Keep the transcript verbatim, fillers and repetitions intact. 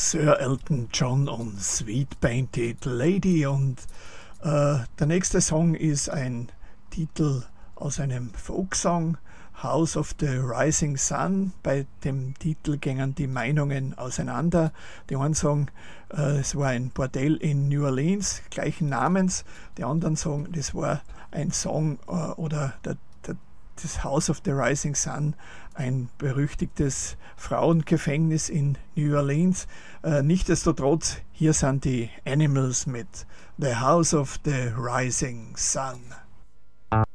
Sir Elton John und Sweet Painted Lady. Und äh, der nächste Song ist ein Titel aus einem Folksong, House of the Rising Sun. Bei dem Titel gingen die Meinungen auseinander. Die einen sagen, äh, es war ein Bordell in New Orleans, gleichen Namens. Die anderen sagen, das war ein Song äh, oder der, der, das House of the Rising Sun, ein berüchtigtes Frauengefängnis in New Orleans. Äh, nichtsdestotrotz, hier sind die Animals mit The House of the Rising Sun.